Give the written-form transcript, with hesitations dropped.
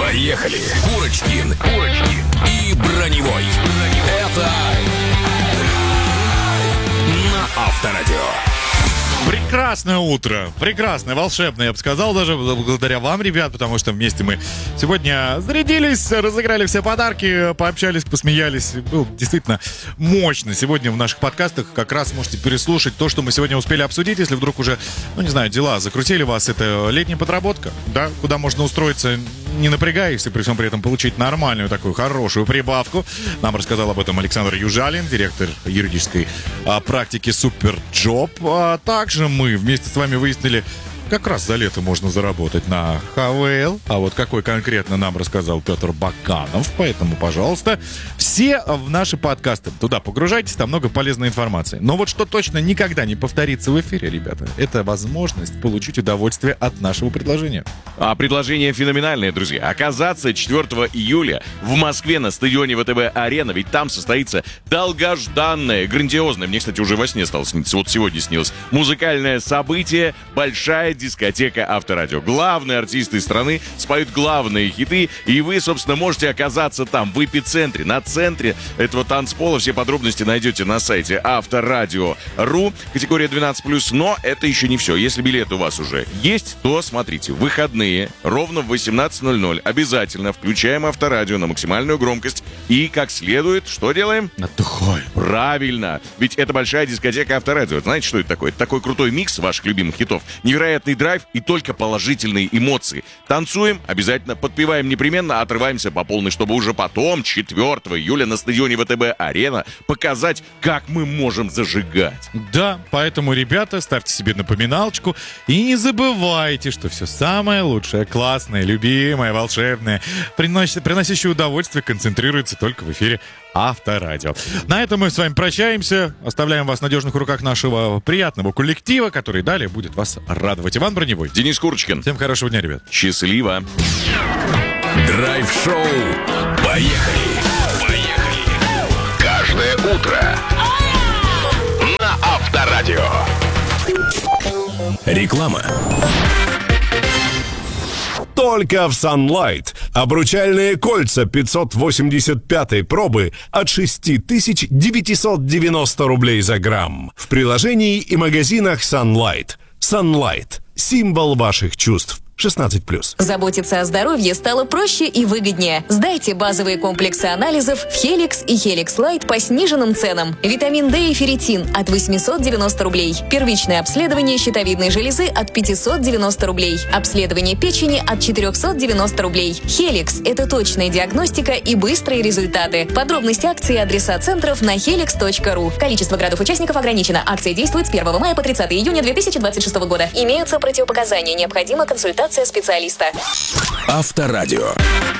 Поехали! Курочкин и Броневой. Это на Авторадио. Прекрасное утро, прекрасное, волшебное, я бы сказал, даже благодаря вам, ребят, потому что вместе мы сегодня зарядились, разыграли все подарки, пообщались, посмеялись. Было действительно мощно. Сегодня в наших подкастах как раз можете переслушать то, что мы сегодня успели обсудить, если вдруг уже, дела закрутили вас. Это летняя подработка, да, куда можно устроиться, не напрягаясь, и при всем при этом получить нормальную такую хорошую прибавку. Нам рассказал об этом Александр Южалин, директор юридической практики Суперджоп. Также мы вместе с вами выяснили, как раз за лето можно заработать на ХВЛ. А вот какой конкретно нам рассказал Петр Баканов. Поэтому, пожалуйста, все в наши подкасты туда погружайтесь, там много полезной информации. Но вот что точно никогда не повторится в эфире, ребята, это возможность получить удовольствие от нашего предложения. А предложение феноменальное, друзья. Оказаться 4 июля в Москве на стадионе ВТБ-Арена, ведь там состоится долгожданное, грандиозное, мне, кстати, уже во сне стало сниться, вот сегодня снилось, музыкальное событие, большая дискотека Авторадио. Главные артисты страны споют главные хиты, и вы, собственно, можете оказаться там, в эпицентре, на центре этого танцпола. Все подробности найдете на сайте авторадио.ру, категория 12+, но это еще не все. Если билет у вас уже есть, то смотрите, выходные, ровно в 18:00, обязательно включаем Авторадио на максимальную громкость и, как следует, что делаем? Отдыхай. Правильно, ведь это большая дискотека Авторадио. Знаете, что это такое? Это такой крутой микс ваших любимых хитов. Невероятный драйв и только положительные эмоции. Танцуем, обязательно подпеваем непременно, отрываемся по полной, чтобы уже потом, 4 июля на стадионе ВТБ-Арена, показать, как мы можем зажигать. Да, поэтому, ребята, ставьте себе напоминалочку и не забывайте, что все самое лучшее, классное, любимое, волшебное, приносящее удовольствие концентрируется только в эфире Авторадио. На этом мы с вами прощаемся. Оставляем вас в надежных руках нашего приятного коллектива, который далее будет вас радовать. Иван Броневой. Денис Курочкин. Всем хорошего дня, ребят. Счастливо. Драйв-шоу. Поехали. Каждое утро на Авторадио. Реклама. Только в Sunlight. Обручальные кольца 585 пробы от 6990 рублей за грамм. В приложении и магазинах Sunlight. Sunlight. Символ ваших чувств. 16+. Заботиться о здоровье стало проще и выгоднее. Сдайте базовые комплексы анализов в Helix и Helix Light по сниженным ценам. Витамин D и ферритин от 890 рублей. Первичное обследование щитовидной железы от 590 рублей. Обследование печени от 490 рублей. Helix – это точная диагностика и быстрые результаты. Подробности акции и адреса центров на helix.ru. Количество градов-участников ограничено. Акция действует с 1 мая по 30 июня 2026 года. Имеются противопоказания. Необходима консультация специалиста. Авторадио.